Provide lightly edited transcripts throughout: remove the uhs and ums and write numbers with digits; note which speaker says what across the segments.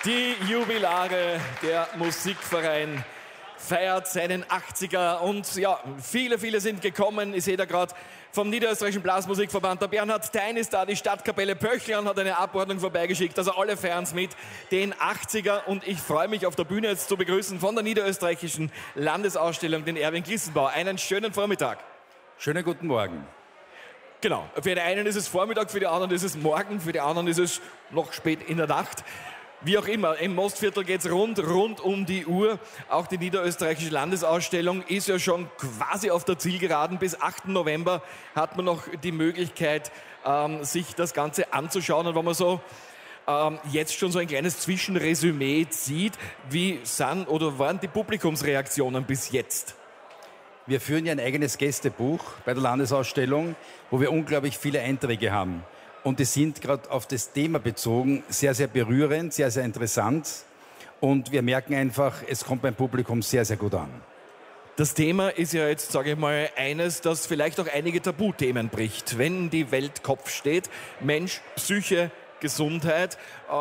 Speaker 1: Die Jubilare, der Musikverein feiert seinen 80er und ja, viele sind gekommen. Ich sehe da gerade vom Niederösterreichischen Blasmusikverband. Der Bernhard Thein ist da, die Stadtkapelle Pöchlern hat eine Abordnung vorbeigeschickt. Also alle feiern's mit den 80er und ich freue mich auf der Bühne jetzt zu begrüßen von der Niederösterreichischen Landesausstellung den Erwin Glissenbauer. Einen schönen Vormittag.
Speaker 2: Schönen guten Morgen.
Speaker 1: Genau, für den einen ist es Vormittag, für die anderen ist es morgen, für die anderen ist es noch spät in der Nacht. Wie auch immer, im Mostviertel geht's rund um die Uhr. Auch die Niederösterreichische Landesausstellung ist ja schon quasi auf der Zielgeraden. Bis 8. November hat man noch die Möglichkeit, sich das Ganze anzuschauen. Und wenn man so jetzt schon so ein kleines Zwischenresümee zieht, wie sind oder waren die Publikumsreaktionen bis jetzt?
Speaker 2: Wir führen ja ein eigenes Gästebuch bei der Landesausstellung, wo wir unglaublich viele Einträge haben. Und die sind gerade auf das Thema bezogen sehr, sehr berührend, sehr, sehr interessant. Und wir merken einfach, es kommt beim Publikum sehr, sehr gut an.
Speaker 1: Das Thema ist ja jetzt, sage ich mal, eines, das vielleicht auch einige Tabuthemen bricht. Wenn die Welt Kopf steht, Mensch, Psyche, Gesundheit,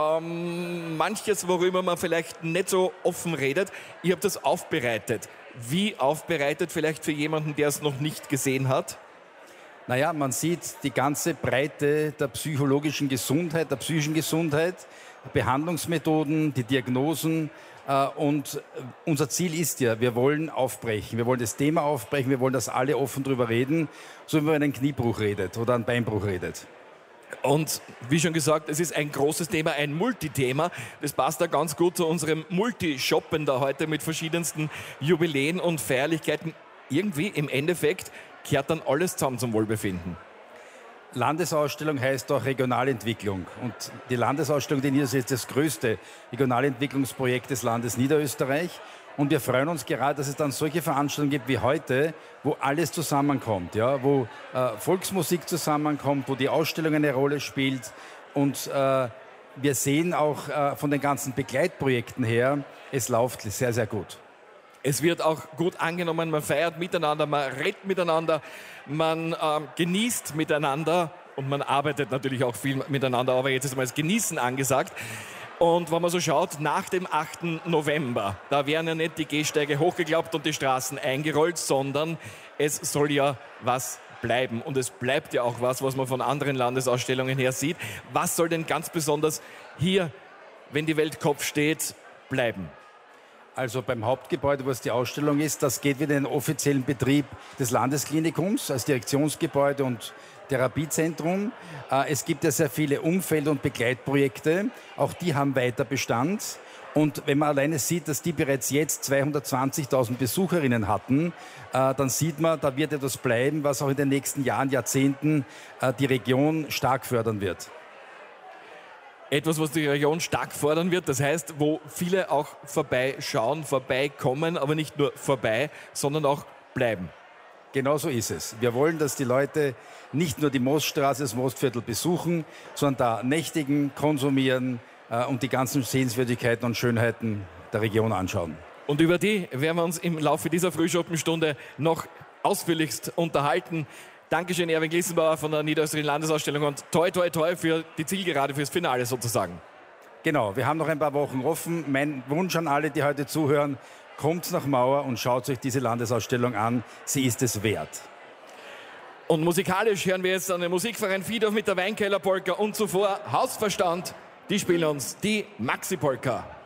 Speaker 1: manches, worüber man vielleicht nicht so offen redet. Ich habe das aufbereitet. Wie aufbereitet vielleicht für jemanden, der es noch nicht gesehen hat?
Speaker 2: Naja, man sieht die ganze Breite der psychologischen Gesundheit, der psychischen Gesundheit, Behandlungsmethoden, die Diagnosen. Und unser Ziel ist ja, wir wollen aufbrechen. Wir wollen das Thema aufbrechen. Wir wollen, dass alle offen drüber reden, so wie man einen Kniebruch redet oder einen Beinbruch redet.
Speaker 1: Und wie schon gesagt, es ist ein großes Thema, ein Multithema. Das passt da ganz gut zu unserem Multishoppen da heute mit verschiedensten Jubiläen und Feierlichkeiten. Irgendwie im Endeffekt kehrt dann alles zusammen zum Wohlbefinden.
Speaker 2: Landesausstellung heißt auch Regionalentwicklung. Und die Landesausstellung, die Niederösterreich, ist das größte Regionalentwicklungsprojekt des Landes Niederösterreich. Und wir freuen uns gerade, dass es dann solche Veranstaltungen gibt wie heute, wo alles zusammenkommt, ja, wo Volksmusik zusammenkommt, wo die Ausstellung eine Rolle spielt. Und wir sehen auch von den ganzen Begleitprojekten her, es läuft sehr, sehr gut.
Speaker 1: Es wird auch gut angenommen, man feiert miteinander, man redet miteinander, man genießt miteinander und man arbeitet natürlich auch viel miteinander, aber jetzt ist mal das Genießen angesagt. Und wenn man so schaut, nach dem 8. November, da werden ja nicht die Gehsteige hochgeklappt und die Straßen eingerollt, sondern es soll ja was bleiben. Und es bleibt ja auch was man von anderen Landesausstellungen her sieht. Was soll denn ganz besonders hier, wenn die Welt Kopf steht, bleiben?
Speaker 2: Also beim Hauptgebäude, was die Ausstellung ist, das geht wieder in den offiziellen Betrieb des Landesklinikums als Direktionsgebäude und Therapiezentrum. Es gibt ja sehr viele Umfeld- und Begleitprojekte. Auch die haben weiter Bestand. Und wenn man alleine sieht, dass die bereits jetzt 220.000 Besucherinnen hatten, dann sieht man, da wird etwas bleiben, was auch in den nächsten Jahren, Jahrzehnten die Region stark fördern wird.
Speaker 1: Etwas, was die Region stark fordern wird, das heißt, wo viele auch vorbeischauen, vorbeikommen, aber nicht nur vorbei, sondern auch bleiben.
Speaker 2: Genau so ist es. Wir wollen, dass die Leute nicht nur die Moststraße, das Mostviertel besuchen, sondern da nächtigen, konsumieren und die ganzen Sehenswürdigkeiten und Schönheiten der Region anschauen.
Speaker 1: Und über die werden wir uns im Laufe dieser Frühschoppenstunde noch ausführlichst unterhalten. Dankeschön, Erwin Glissenbauer von der Niederösterreichischen Landesausstellung und toi, toi, toi für die Zielgerade, fürs Finale sozusagen.
Speaker 2: Genau, wir haben noch ein paar Wochen offen. Mein Wunsch an alle, die heute zuhören, kommt nach Mauer und schaut euch diese Landesausstellung an. Sie ist es wert.
Speaker 1: Und musikalisch hören wir jetzt an den Musikverein Fiedorf mit der Weinkeller Polka und zuvor Hausverstand. Die spielen uns die Maxi Polka.